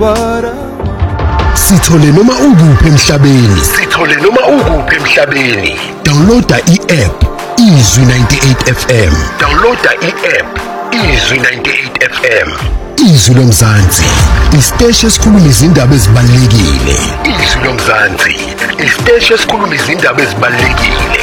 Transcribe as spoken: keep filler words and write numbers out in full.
Sithole noma ukuphi emhlabeni. Sithole noma ukuphi emhlabeni. Downloada i-app Izwi ninety-eight F M. Downloada i-app Izwi ninety-eight F M. Izwi lomzansi, isiteshi esikhuluma izindaba ezibalulekile. Izwi lomzansi, isiteshi esikhuluma izindaba ezibalulekile.